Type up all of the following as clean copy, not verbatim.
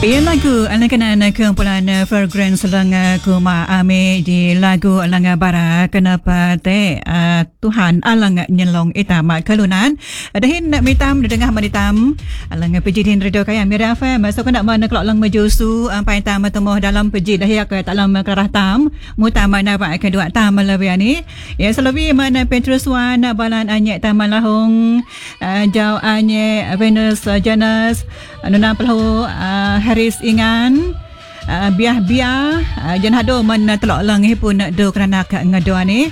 Ia lagu anak-anak kumpulan Fragrance langa kuma ame di lagu langa bara kenapa Tuhan alang nyelong itama kalunan dahin nak mitam dengah manitam alang pejidin radio kaya Mira FM so nak mana kelok lang majusu ampai tam temuh dalam pejid dah ke dalam kerah tam mutama na ba kedua tam lebih ni ya selawi mana Petrus wan balan anyek tam lahong jau anyek Venus Janus nuna pelahu Haris ingan biah jan hado man telok lang pun do kerana ngado ni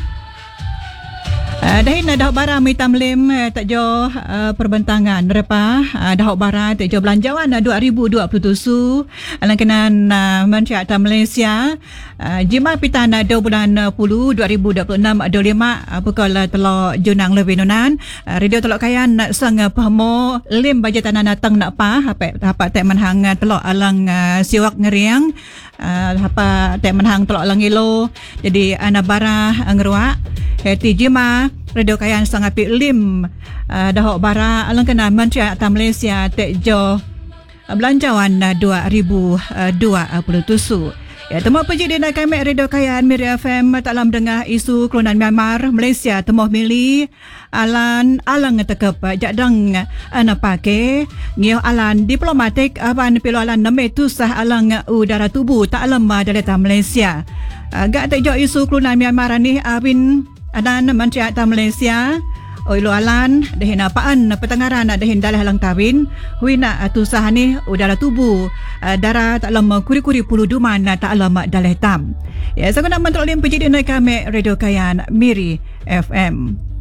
dahin dah bara mitam lim tak jo perbentangan berapa dah bara tak jo belanjawan 2027 alangkanan Menteri Atas Malaysia jima pitana do bulan 10 2026 do 5 pukul telok junang lebih nonan radio telok kayan nak sang pahmo lim bajetan natang nak pa apa tak manhang telok alang siwak ngeriang apa tak manhang telok alang ilo jadi ana bara ngeruak heti jima radio kayan sangat lim dah bara alangkana Menteri Atas Malaysia tak jo belanjawan 2027 ya temu peji di nak kami radio kayan Mira FM taklam dengar isu keluaran Myanmar Malaysia temu mili alang tekep jadang ana pake ngio alan diplomatik aban pilo alan name tu sah alang udara tubuh tak alam daleta Malaysia agak tak jo isu keluaran Myanmar ni abin adan Menteri Atas Malaysia Oilo alan dahin apaan petengaran dahin dalah lang tawin huina tusah ni udara tubuh darah tak lama kuri-kuri puluh duman tak lama dalah tam ya saya nak mentrolin pejidi kami radio kayan Miri FM.